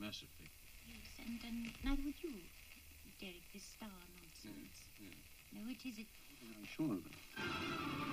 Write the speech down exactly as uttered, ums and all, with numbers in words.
Massively. Yes, and, and neither would you, Derek, this star nonsense. Yeah, yeah. No, it isn't. I'm sure of it.